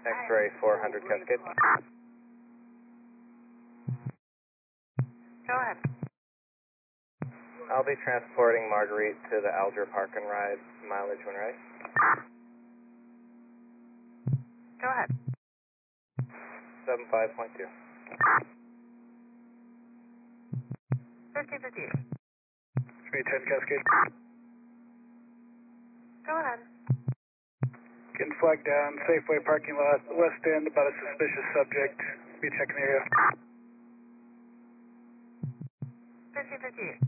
X-ray 400 Cascade. Go ahead. I'll be transporting Marguerite to the Alger Park and Ride, mileage when ready. Go ahead. 75.2. 5058. 310 Cascade. Go ahead. Getting flagged down, Safeway parking lot, west end, about a suspicious subject. Be checking the area. 5058.